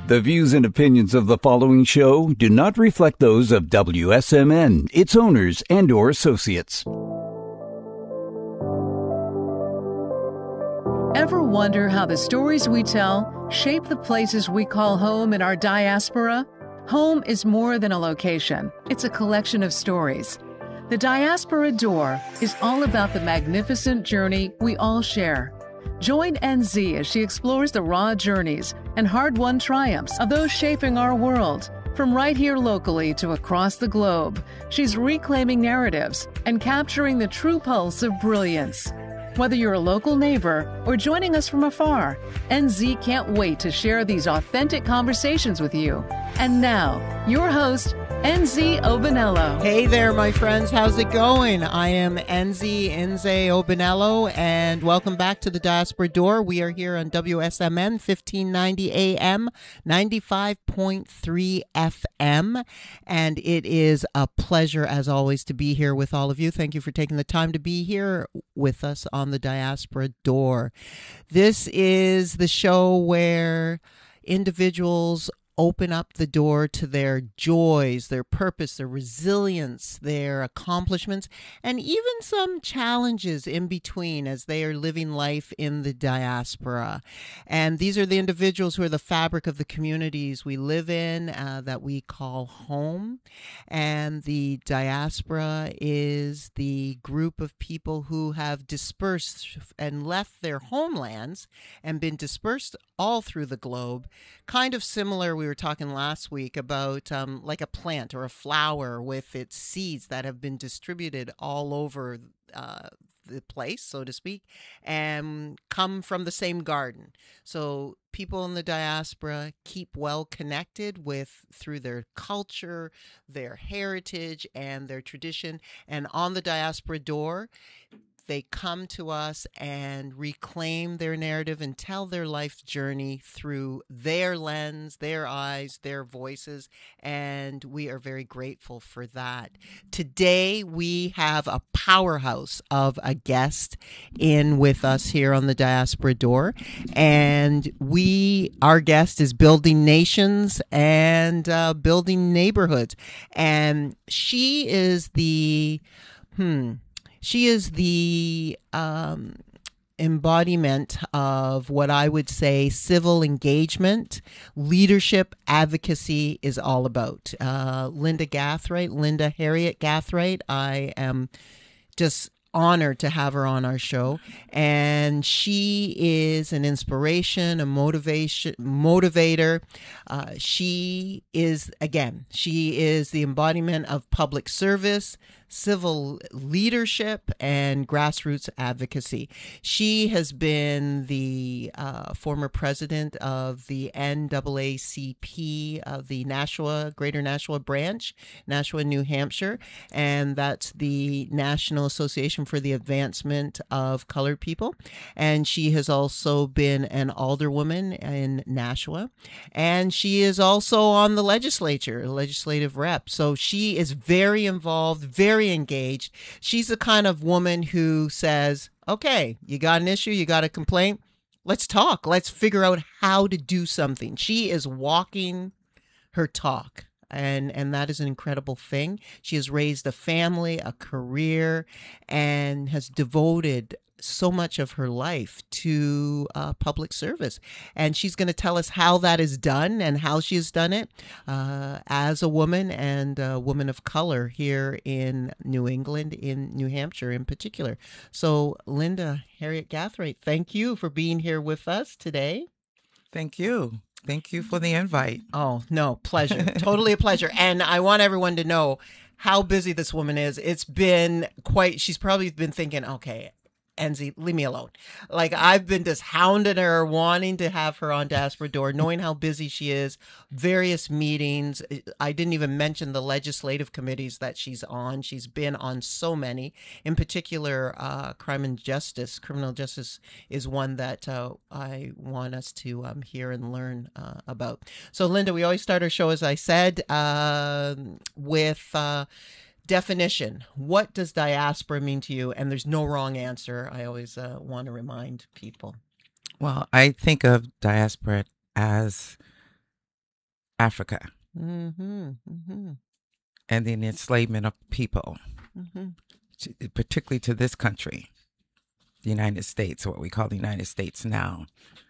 The views and opinions of the following show do not reflect those of WSMN, its owners, and/or associates. Ever wonder how the stories we tell shape the places we call home in our diaspora? Home is more than a location. It's a collection of stories. The Diaspora Door is all about the magnificent journey we all share. Join NZ as she explores the raw journeys and hard-won triumphs of those shaping our world. From right here locally to across the globe, she's reclaiming narratives and capturing the true pulse of brilliance. Whether you're a local neighbor or joining us from afar, NZ can't wait to share these authentic conversations with you. And now, your host, NZ Obinello. Hey there, my friends. How's it going? I am NZ Obinello, and welcome back to the Diaspora Door. We are here on WSMN 1590 AM, 95.3 FM, and it is a pleasure, as always, to be here with all of you. Thank you for taking the time to be here with us on the Diaspora Door. This is the show where individuals open up the door to their joys, their purpose, their resilience, their accomplishments, and even some challenges in between as they are living life in the diaspora. And these are the individuals who are the fabric of the communities we live in, that we call home. And the diaspora is the group of people who have dispersed and left their homelands and been dispersed all through the globe, kind of similar. We were talking last week about like a plant or a flower with its seeds that have been distributed all over the place, so to speak, and come from the same garden. So people in the diaspora keep well connected through their culture, their heritage, and their tradition. And on the Diaspora Door, they come to us and reclaim their narrative and tell their life journey through their lens, their eyes, their voices, and we are very grateful for that. Today, we have a powerhouse of a guest in with us here on the Diaspora Door, and our guest is building nations and building neighborhoods, and she is the embodiment of what I would say civil engagement, leadership, advocacy is all about. Linda Harriet Gathright, I am just honored to have her on our show, and she is an inspiration, a motivator. She is the embodiment of public service, civil leadership, and grassroots advocacy. She has been the former president of the NAACP of the Greater Nashua branch, Nashua, New Hampshire, and that's the National Association for the Advancement of Colored People. And she has also been an alderwoman in Nashua, and she is also on the legislative rep. So she is very involved, very engaged. She's the kind of woman who says, okay, you got an issue, you got a complaint, let's talk. Let's figure out how to do something. She is walking her talk. And that is an incredible thing. She has raised a family, a career, and has devoted so much of her life to public service. And she's going to tell us how that is done and how she has done it as a woman and a woman of color here in New England, in New Hampshire in particular. So Linda Harriet Gathright, thank you for being here with us today. Thank you. Thank you for the invite. Oh, no, pleasure. Totally a pleasure. And I want everyone to know how busy this woman is. It's been she's probably been thinking, okay, Enzi, leave me alone. Like, I've been just hounding her, wanting to have her on Diaspora Door, knowing how busy she is, various meetings. I didn't even mention the legislative committees that she's on. She's been on so many. In particular, criminal justice is one that I want us to hear and learn about. So, Linda, we always start our show, as I said, with definition. What does diaspora mean to you? And there's no wrong answer. I always want to remind people. Well, I think of diaspora as Africa Mm-hmm. Mm-hmm. and the enslavement of people, Mm-hmm. particularly to this country, the United States, what we call the United States now,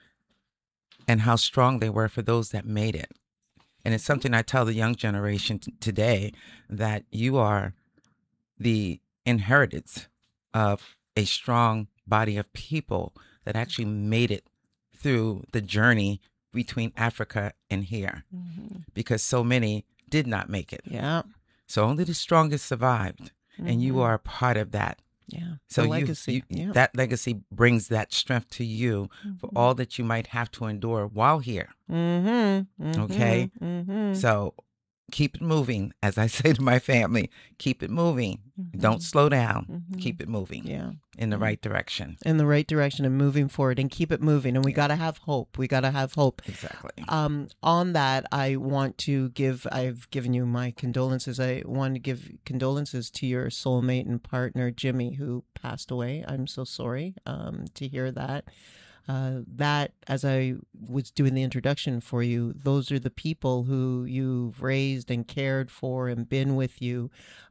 and how strong they were for those that made it. And it's something I tell the young generation today, that you are the inheritance of a strong body of people that actually made it through the journey between Africa and here, Mm-hmm. because so many did not make it. Yeah. So only the strongest survived, and you are a part of that. Yeah. So The you, legacy. Yeah. that legacy brings that strength to you for all that you might have to endure while here. Mm-hmm. Mm-hmm. Okay? Mm-hmm. So keep it moving. As I say to my family, keep it moving. Don't slow down. Keep it moving Yeah. in the right direction. In the right direction and moving forward and keep it moving. And we got to have hope. We got to have hope. Exactly. On that, I want to I've given you my condolences. I want to give condolences to your soulmate and partner, Jimmy, who passed away. I'm so sorry to hear that. That, as I was doing the introduction for you, those are the people who you've raised and cared for and been with you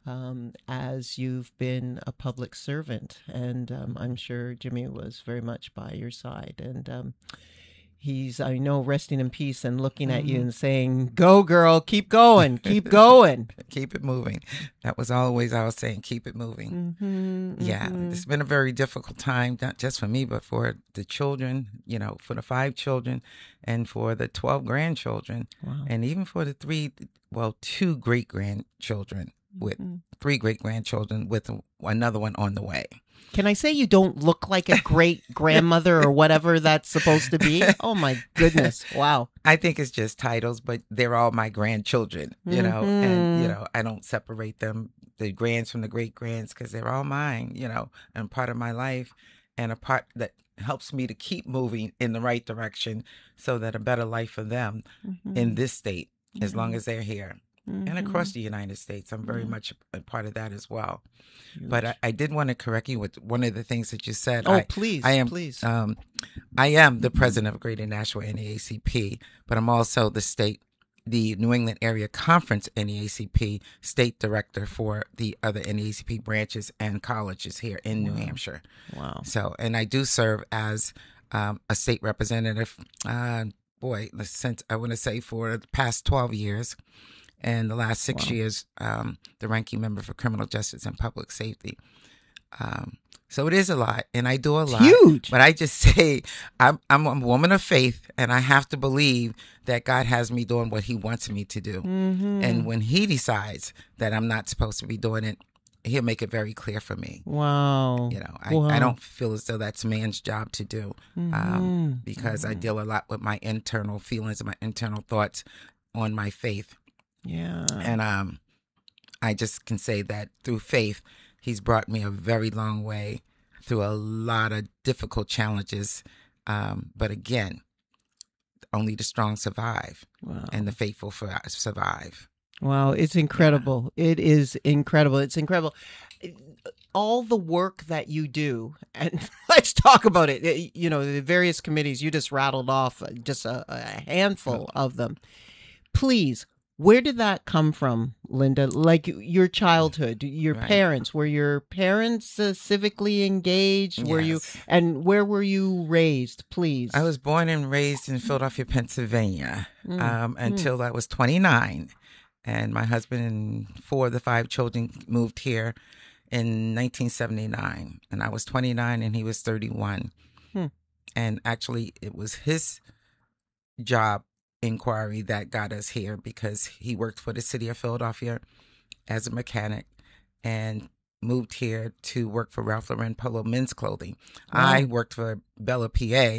as you've been a public servant. And I'm sure Jimmy was very much by your side. And he's, I know, resting in peace and looking at you and saying, "Go, girl, keep going, keep going." Keep it moving. That was always I was saying, keep it moving. Yeah, it's been a very difficult time, not just for me, but for the children, for the 5 children and for the 12 grandchildren. Wow. And even for the 2 great-grandchildren, with 3 great-grandchildren with another one on the way. Can I say you don't look like a great grandmother or whatever that's supposed to be? Oh, my goodness. Wow. I think it's just titles, but they're all my grandchildren, and, I don't separate them, the grands from the great-grands, because they're all mine, and part of my life, and a part that helps me to keep moving in the right direction so that a better life for them in this state, as long as they're here. And across the United States, I'm very much a part of that as well. Huge. But I did want to correct you with one of the things that you said. Oh, please, please. I am the president of Greater Nashua NAACP, but I'm also the New England Area Conference NAACP state director for the other NAACP branches and colleges here in New Hampshire. Wow. So, and I do serve as a state representative, since I want to say for the past 12 years. And the last 6 years, the ranking member for criminal justice and public safety. So it is a lot, and I do a lot. Huge. But I just say I'm a woman of faith, and I have to believe that God has me doing what He wants me to do. And when He decides that I'm not supposed to be doing it, He'll make it very clear for me. Wow. I don't feel as though that's man's job to do, because I deal a lot with my internal feelings and my internal thoughts on my faith. Yeah. And I just can say that through faith, He's brought me a very long way through a lot of difficult challenges. But again, only the strong survive, and the faithful survive. Wow, it's incredible. Yeah. It is incredible. It's incredible. All the work that you do, and let's talk about it. The various committees, you just rattled off just a handful of them. Please, where did that come from, Linda? Like your childhood, your parents, were your parents civically engaged? Yes. Were you, and where were you raised, please? I was born and raised in Philadelphia, Pennsylvania, until I was 29. And my husband and 4 of the 5 children moved here in 1979. And I was 29 and he was 31. And actually, it was his job inquiry that got us here, because he worked for the city of Philadelphia as a mechanic and moved here to work for Ralph Lauren Polo Men's Clothing. I worked for Bella PA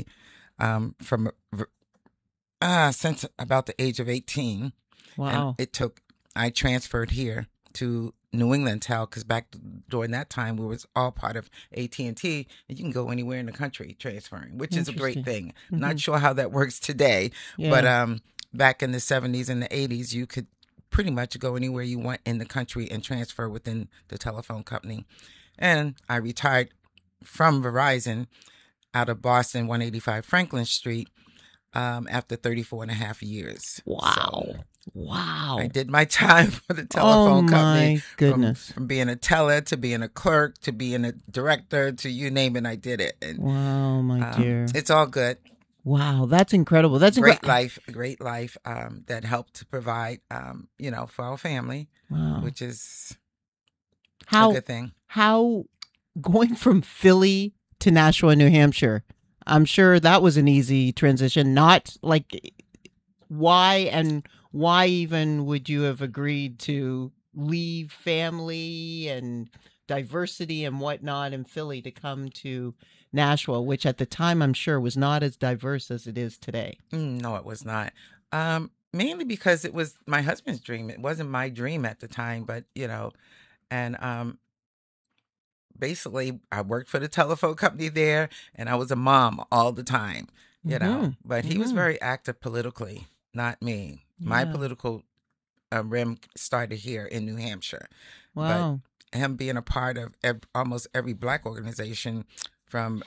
since about the age of 18. Wow. And I transferred here to New England Tel, because back during that time, we was all part of AT&T, and you can go anywhere in the country transferring, which is a great thing. Not sure how that works today, but back in the 70s and the 80s, you could pretty much go anywhere you want in the country and transfer within the telephone company. And I retired from Verizon out of Boston, 185 Franklin Street, after 34 and a half years. Wow. So wow. I did my time for the telephone company. My goodness. From being a teller to being a clerk to being a director to you name it, I did it. And, wow, my dear. It's all good. Wow, that's incredible. That's great life that helped to provide, for our family, which is a good thing. How going from Philly to Nashua, New Hampshire, I'm sure that was an easy transition. Not like why even would you have agreed to leave family and diversity and whatnot in Philly to come to Nashua, which at the time I'm sure was not as diverse as it is today? No, it was not. Mainly because it was my husband's dream. It wasn't my dream at the time, but and basically I worked for the telephone company there, and I was a mom all the time, But he was very active politically, not me. Yeah. My political rim started here in New Hampshire. Wow. But him being a part of almost every Black organization, from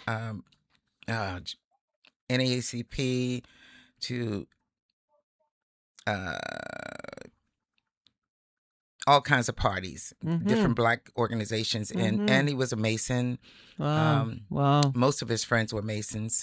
NAACP to all kinds of parties, different Black organizations, and he was a Mason. Wow. Most of his friends were Masons.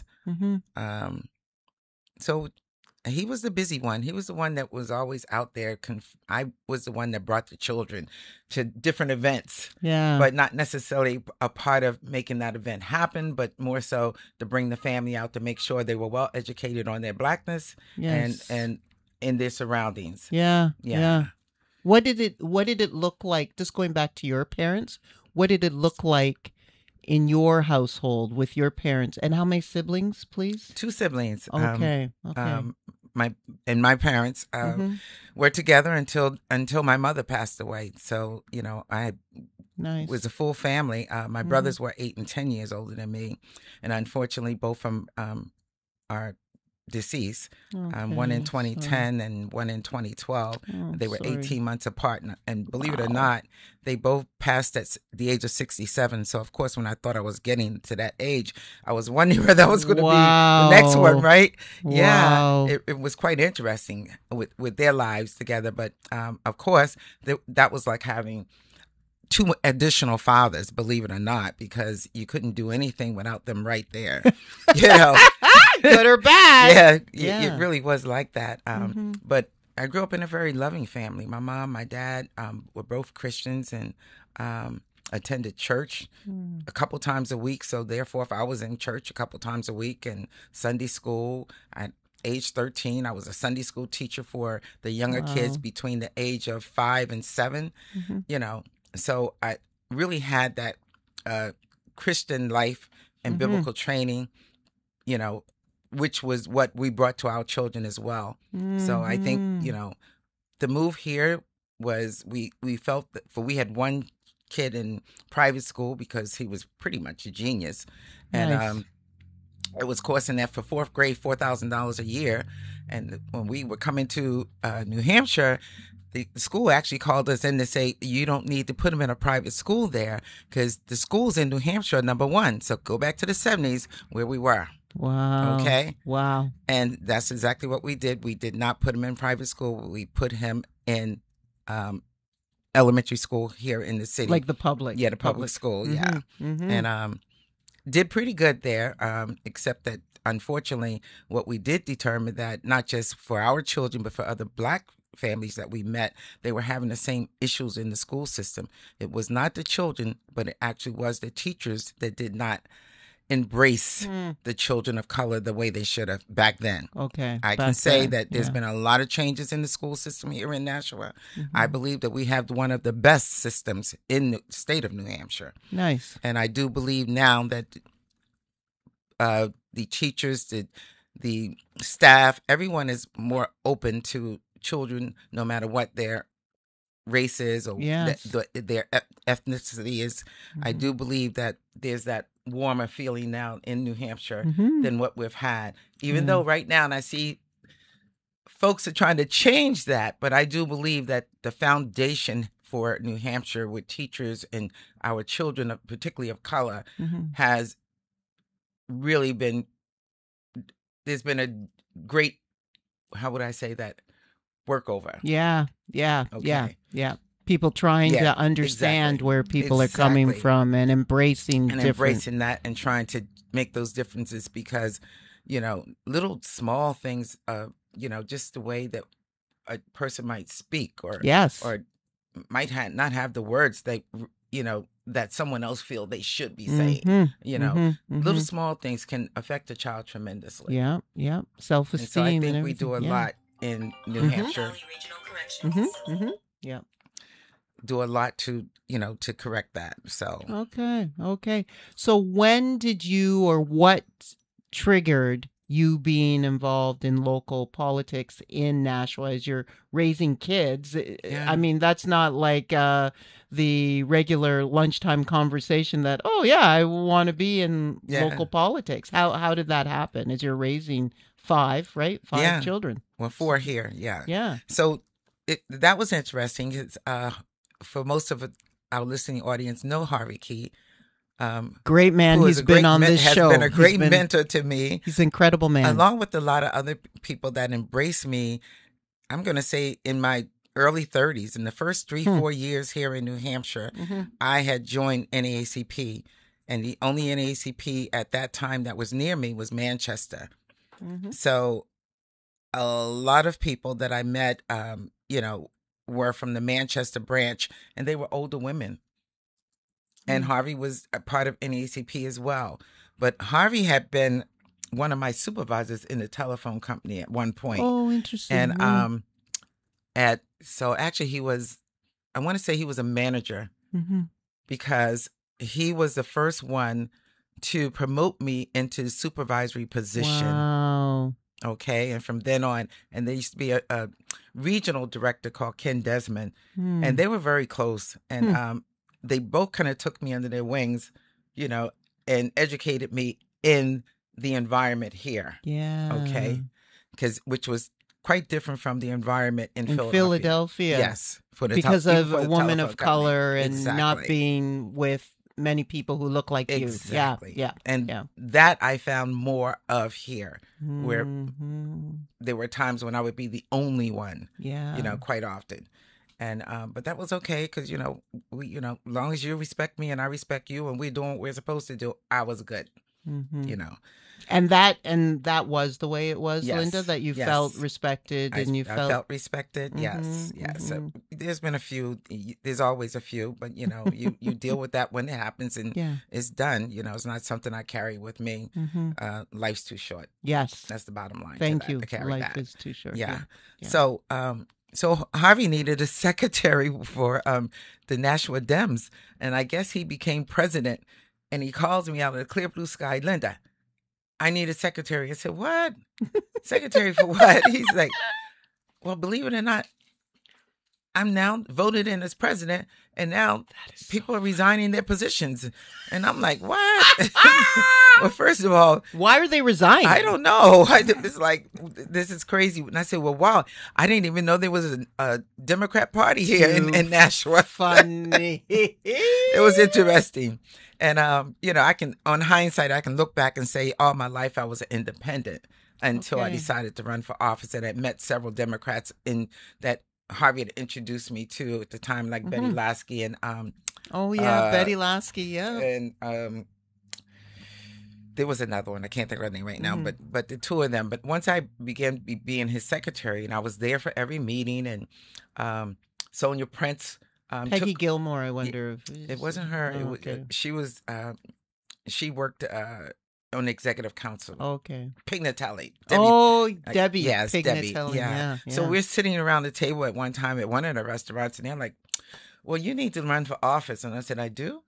So he was the busy one. He was the one that was always out there. I was the one that brought the children to different events, but not necessarily a part of making that event happen, but more so to bring the family out to make sure they were well educated on their Blackness and in their surroundings. Yeah. What did it look like? Just going back to your parents, what did it look like in your household with your parents? And how many siblings, please? 2 siblings. Okay. My parents were together until my mother passed away. So I was a full family. My brothers were 8 and 10 years older than me, and unfortunately, both from are deceased. One in 2010 and one in 2012. They were 18 months apart, and believe it or not, they both passed at the age of 67. So of course, when I thought I was getting to that age, I was wondering whether that was going to be the next one, right? Wow. Yeah, it was quite interesting with their lives together. But of course, that was like having 2 additional fathers, believe it or not, because you couldn't do anything without them right there. Good or bad. Yeah, it really was like that. But I grew up in a very loving family. My mom, my dad were both Christians and attended church a couple times a week. So therefore, if I was in church a couple times a week and Sunday school, at age 13, I was a Sunday school teacher for the younger kids between the age of 5 and 7, So I really had that Christian life and biblical training, which was what we brought to our children as well. So I think, the move here was we felt that we had one kid in private school because he was pretty much a genius. And it was costing that for 4th grade $4,000 a year. And when we were coming to New Hampshire, the school actually called us in to say, you don't need to put him in a private school there because the schools in New Hampshire are number 1. So go back to the 70s where we were. Wow. Okay. Wow. And that's exactly what we did. We did not put him in private school. We put him in elementary school here in the city. Like the public. Yeah, the public school. Yeah. And did pretty good there, except that unfortunately what we did determine that not just for our children, but for other Black families that we met, they were having the same issues in the school system. It was not the children, but it actually was the teachers that did not embrace the children of color the way they should have back then. Okay. I can say that there's been a lot of changes in the school system here in Nashua. I believe that we have one of the best systems in the state of New Hampshire. Nice. And I do believe now that the teachers, the staff, everyone is more open to children, no matter what their race is or their ethnicity is. I do believe that there's that warmer feeling now in New Hampshire than what we've had. Even though right now, and I see folks are trying to change that, but I do believe that the foundation for New Hampshire with teachers and our children, particularly of color, has really been, there's been a great, how would I say that, work over. Yeah. Okay. People trying Yeah, to understand exactly. where people are coming Exactly. from and embracing And different. embracing that and trying to make those differences because, little small things, just the way that a person might speak or Yes. or might not have the words that someone else feel they should be saying. Little small things can affect a child tremendously. Yeah. And Self-esteem. so I think and we do a everything. lot in New Hampshire. Yeah. Do a lot to to correct that. So Okay. So when did you, or what triggered you being involved in local politics in Nashua as you're raising kids? Yeah. I mean, that's not like the regular lunchtime conversation that, oh yeah, I want to be in local politics. How did that happen as you're raising five children? Well, 4 here. Yeah. Yeah. So that was interesting. It's for most of our listening audience know Harvey Key. Great man. Who He's been on this show. Has been a great mentor to me. He's an incredible man. Along with a lot of other people that embraced me, I'm going to say in my early 30s, in the first 3-4 years here in New Hampshire, I had joined NAACP. And the only NAACP at that time that was near me was Manchester. So a lot of people that I met, were from the Manchester branch, and they were older women. And Harvey was a part of NAACP as well. But Harvey had been one of my supervisors in the telephone company at one point. Oh, interesting. And so actually he was, I want to say he was a manager because he was the first one to promote me into the supervisory position. Wow. Okay. And from then on, and there used to be a regional director called Ken Desmond, and they were very close. And they both kind of took me under their wings, and educated me in the environment here. Yeah. Okay. Which was quite different from the environment in Philadelphia. Yes. Because of a woman of color and exactly. not being with many people who look like exactly. you. Yeah. And that I found more of here, where there were times when I would be the only one, quite often. And but that was okay because we as long as you respect me and I respect you and we're doing what we're supposed to do, I was good. And that was the way it was, yes. Linda, that you felt respected and I felt respected. Yes. So there's been a few. There's always a few, but you deal with that when it happens and it's done. It's not something I carry with me. Life's too short. Yes, that's the bottom line. Thank you. To carry Life that. is too short. Yeah. So So Harvey needed a secretary for the Nashua Dems, and I guess he became president. And he calls me out of the clear blue sky, Linda, I need a secretary. I said, what? Secretary for what? He's like, well, believe it or not, I'm now voted in as president, and now people are resigning their positions. And I'm like, what? Well, first of all, why are they resigning? I don't know. It's like, this is crazy. And I said, well, wow, I didn't even know there was a Democrat Party here in Nashua. Funny. It was interesting. And, I can, on hindsight, I can look back and say all my life I was an independent until I decided to run for office. And I met several Democrats in that Harvey had introduced me to at the time, like Betty Lasky and Betty Lasky, and there was another one I can't think of her name right now, but the two of them. But once I began being his secretary, and I was there for every meeting, and Sonia Prince, Peggy Gilmore, I wonder if it wasn't her. She was she worked on the executive council. Okay. Pignatelli. Debbie. Yes, Pignatelli. Debbie. Yeah. So we're sitting around the table at one time at one of the restaurants, and they're like, well, you need to run for office. And I said, I do?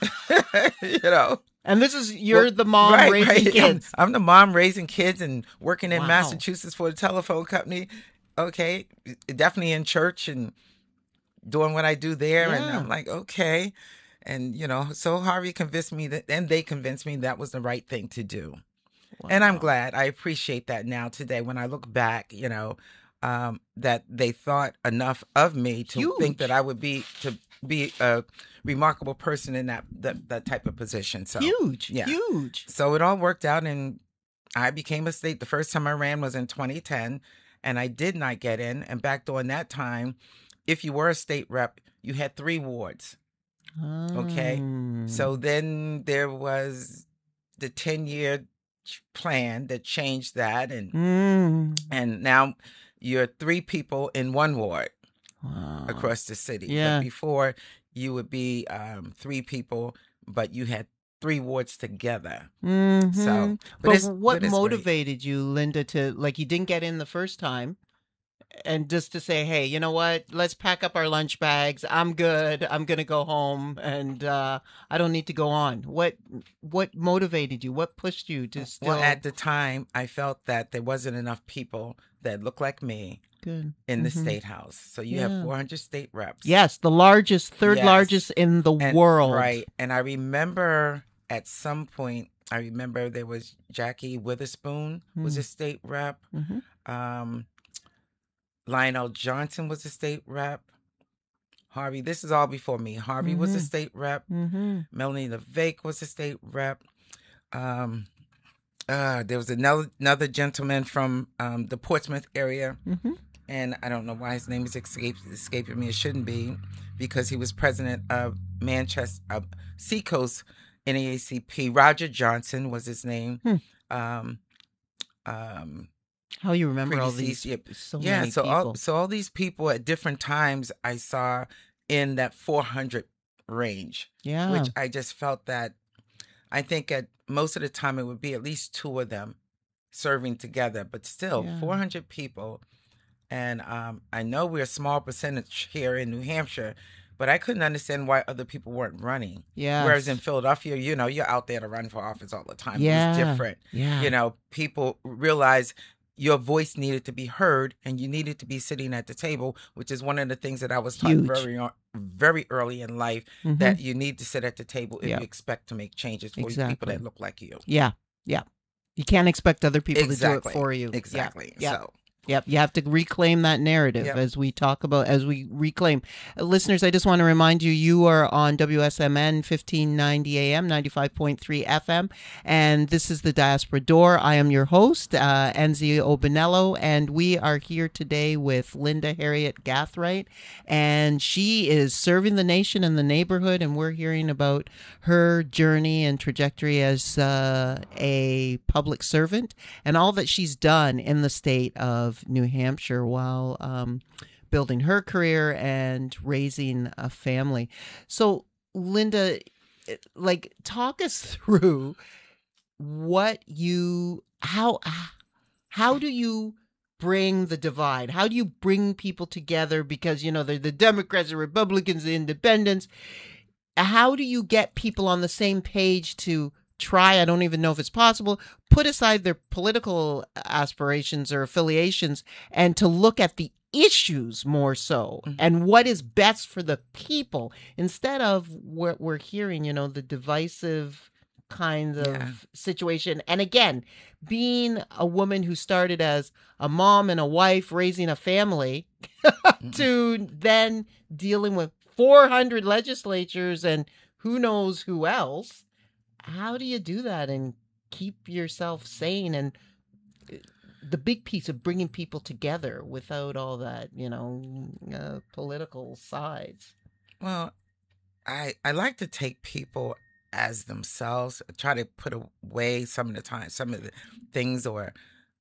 And this is, you're the mom raising kids. I'm the mom raising kids and working in Massachusetts for the telephone company. Okay. Definitely in church and doing what I do there. And I'm like, okay. And, so Harvey convinced me and they convinced me that was the right thing to do. Wow. And I'm glad. I appreciate that now today when I look back, that they thought enough of me to think that I would be a remarkable person in that type of position. So huge. So it all worked out, and I became a state. The first time I ran was in 2010, and I did not get in. And back during that time, if you were a state rep, you had 3 wards. Okay. So then there was the 10-year plan that changed that. And now you're 3 people in 1 ward across the city. Yeah. But before, you would be 3 people, but you had 3 wards together. So, but what motivated you, Linda, to, like, you didn't get in the first time, and just to say, hey, you know what? Let's pack up our lunch bags. I'm good. I'm going to go home, and I don't need to go on. What motivated you? What pushed you to still? Well, at the time, I felt that there wasn't enough people that looked like me in the state house. So you have 400 state reps. Yes, the largest, third largest in the world. Right. And I remember at some point, there was Jackie Witherspoon was a state rep. Lionel Johnson was a state rep. Harvey, this is all before me. Harvey was a state rep. Melanie LeVake was a state rep. There was another gentleman from the Portsmouth area. And I don't know why his name is escaping me. It shouldn't be, because he was president of Manchester, Seacoast NAACP. Roger Johnson was his name. How you remember all these? Many people. So all these people at different times I saw in that 400 range. Yeah. Which I just felt that, I think at most of the time it would be at least 2 of them serving together, but still 400 people. And I know we're a small percentage here in New Hampshire, but I couldn't understand why other people weren't running. Yeah. Whereas in Philadelphia, you're out there to run for office all the time. Yeah. It was different. Yeah. People realize your voice needed to be heard, and you needed to be sitting at the table, which is one of the things that I was taught very early in life, that you need to sit at the table if you expect to make changes for people that look like you. Yeah. Yeah. You can't expect other people to do it for you. Exactly. Yeah. So. Yep, you have to reclaim that narrative as we reclaim. Listeners, I just want to remind you, you are on WSMN 1590 AM, 95.3 FM, and this is the Diaspora Door. I am your host, Enzi Obinello, and we are here today with Linda Harriet Gathright, and she is serving the nation and the neighborhood, and we're hearing about her journey and trajectory as a public servant and all that she's done in the state of New Hampshire while building her career and raising a family. So, Linda, talk us through how do you bring the divide? How do you bring people together? Because, they're the Democrats, the Republicans, the Independents. How do you get people on the same page to try, I don't even know if it's possible, put aside their political aspirations or affiliations and to look at the issues more so and what is best for the people instead of what we're hearing, the divisive kind of situation. And again, being a woman who started as a mom and a wife raising a family to then dealing with 400 legislatures and who knows who else. How do you do that and keep yourself sane and the big piece of bringing people together without all that, political sides? Well, I like to take people as themselves, try to put away some of the things, or,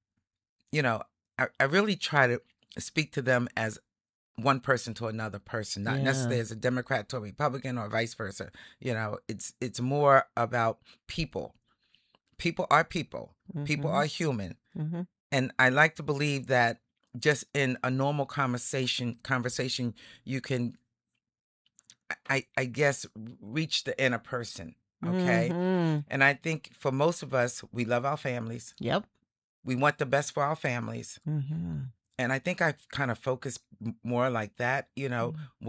I really try to speak to them as one person to another person, not necessarily as a Democrat to a Republican or vice versa. It's more about people. People are people. People are human. And I like to believe that just in a normal conversation, you can, I guess, reach the inner person. Okay. And I think for most of us, we love our families. Yep. We want the best for our families. And I think I kind of focus more like that,